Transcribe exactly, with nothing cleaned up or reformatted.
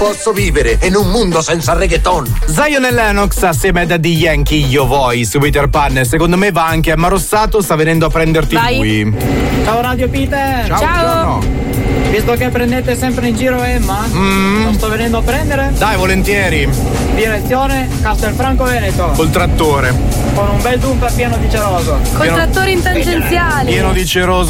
posso vivere in un mondo senza reggaeton. Zion e Lennox assieme a Daddy Yankee, Io Voi, su Peter Pan. Secondo me va anche a Marossato, sta venendo a prenderti Vai. lui. Ciao Radio Peter. Ciao, Ciao. buongiorno. Visto che prendete sempre in giro Emma, Mm. lo sto venendo a prendere. Dai, volentieri. Direzione Castelfranco Veneto. Col trattore. Con un bel dumper pieno di ceroso. Col Pieno- trattore in tangenziale. Pieno di ceroso.